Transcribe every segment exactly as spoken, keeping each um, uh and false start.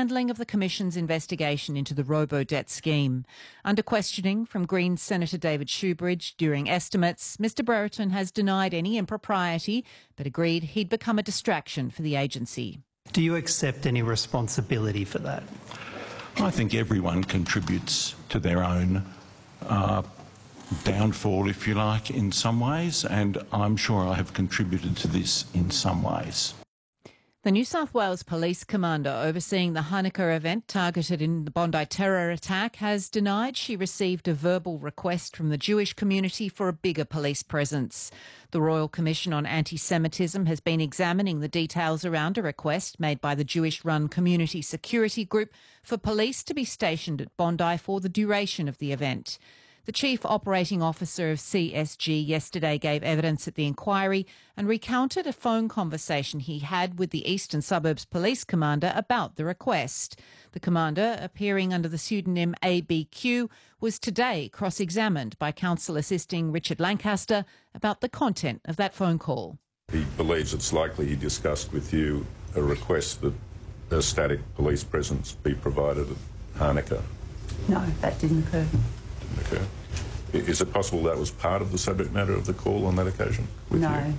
handling of the Commission's investigation into the robo-debt scheme. Under questioning from Greens Senator David Shoebridge during estimates, Mr Brereton has denied any impropriety but agreed he'd become a distraction for the agency. Do you accept any responsibility for that? I think everyone contributes to their own uh, downfall, if you like, in some ways, and I'm sure I have contributed to this in some ways. The New South Wales Police Commander overseeing the Hanukkah event targeted in the Bondi terror attack has denied she received a verbal request from the Jewish community for a bigger police presence. The Royal Commission on Anti-Semitism has been examining the details around a request made by the Jewish-run Community Security Group for police to be stationed at Bondi for the duration of the event. The Chief Operating Officer of C S G yesterday gave evidence at the inquiry and recounted a phone conversation he had with the Eastern Suburbs Police Commander about the request. The Commander, appearing under the pseudonym A B Q, was today cross-examined by Counsel Assisting Richard Lancaster about the content of that phone call. He believes it's likely he discussed with you a request that a static police presence be provided at Hanukkah. No, that didn't occur. Okay. Is it possible that was part of the subject matter of the call on that occasion with No. you?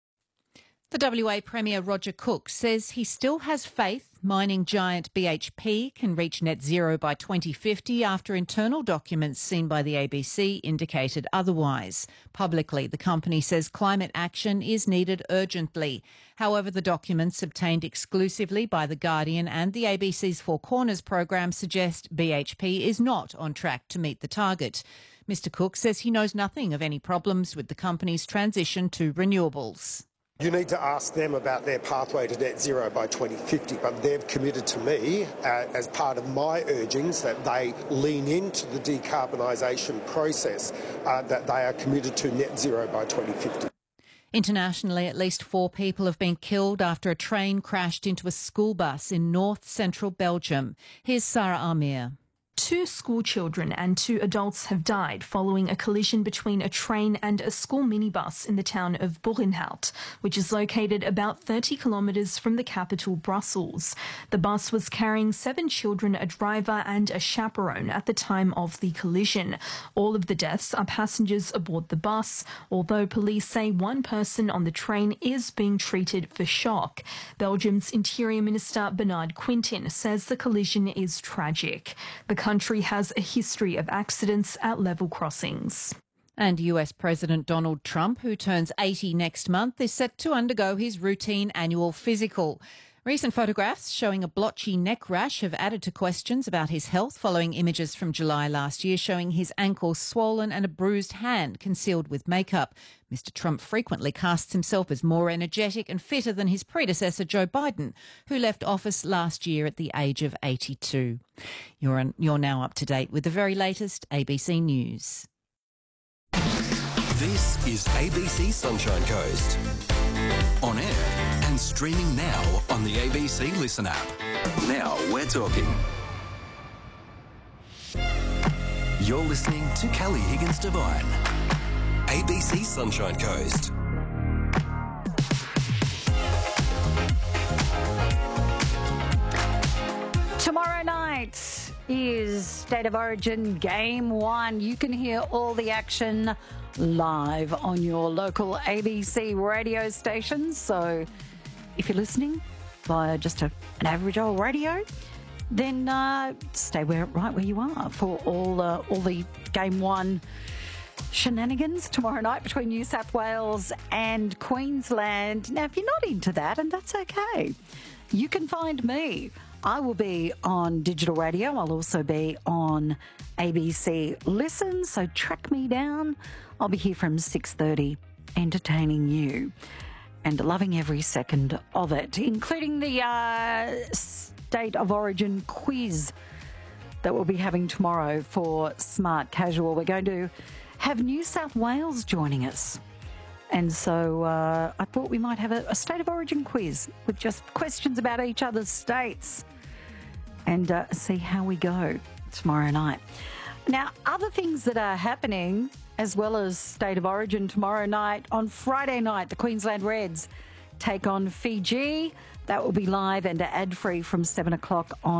The W A Premier Roger Cook says he still has faith mining giant B H P can reach net zero by twenty fifty after internal documents seen by the A B C indicated otherwise. Publicly, the company says climate action is needed urgently. However, the documents obtained exclusively by The Guardian and the A B C's Four Corners program suggest B H P is not on track to meet the target. Mr Cook says he knows nothing of any problems with the company's transition to renewables. You need to ask them about their pathway to net zero by twenty fifty, but they've committed to me, uh, as part of my urgings, that they lean into the decarbonisation process, uh, that they are committed to net zero by twenty fifty. Internationally, at least four people have been killed after a train crashed into a school bus in north-central Belgium. Here's Sarah Amir. Two school children and two adults have died following a collision between a train and a school minibus in the town of Boerenhout, which is located about thirty kilometres from the capital, Brussels. The bus was carrying seven children, a driver and a chaperone at the time of the collision. All of the deaths are passengers aboard the bus, although police say one person on the train is being treated for shock. Belgium's Interior Minister Bernard Quintin says the collision is tragic. The country has a history of accidents at level crossings. And U S President Donald Trump, who turns eighty next month, is set to undergo his routine annual physical. Recent photographs showing a blotchy neck rash have added to questions about his health following images from July last year showing his ankle swollen and a bruised hand concealed with makeup. Mister Trump frequently casts himself as more energetic and fitter than his predecessor Joe Biden, who left office last year at the age of eighty-two. You're, on, you're now up to date with the very latest A B C News. This is A B C Sunshine Coast. On air and streaming now on the A B C Listen app. Now we're talking. You're listening to Kelly Higgins Devine. A B C Sunshine Coast. Tomorrow night is State of Origin Game One. You can hear all the action live on your local A B C radio station. So if you're listening via just a, an average old radio, then uh, stay where right where you are for all uh, all the Game One shenanigans tomorrow night between New South Wales and Queensland. Now, if you're not into that, and that's okay, you can find me. I will be on digital radio. I'll also be on A B C Listen, so track me down. I'll be here from six thirty, entertaining you and loving every second of it, including the uh, State of Origin quiz that we'll be having tomorrow for Smart Casual. We're going to have New South Wales joining us. And so uh, I thought we might have a, a State of Origin quiz with just questions about each other's states and uh, see how we go tomorrow night. Now, other things that are happening as well as State of Origin tomorrow night, on Friday night, the Queensland Reds take on Fiji. That will be live and ad-free from seven o'clock on